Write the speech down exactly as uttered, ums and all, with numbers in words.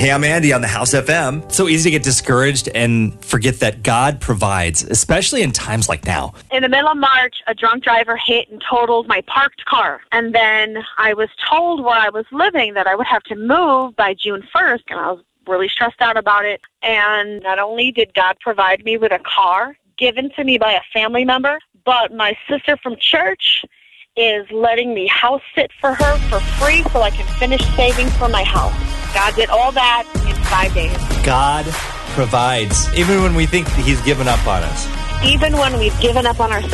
Hey, I'm Andy on the House F M. So easy to get discouraged and forget that God provides, especially in times like now. In the middle of March, a drunk driver hit and totaled my parked car. And then I was told where I was living that I would have to move by June first, and I was really stressed out about it. And not only did God provide me with a car given to me by a family member, but my sister from church is letting me house sit for her for free so I can finish saving for my house. God did all that in five days. God provides, even when we think he's given up on us. Even when we've given up on ourselves.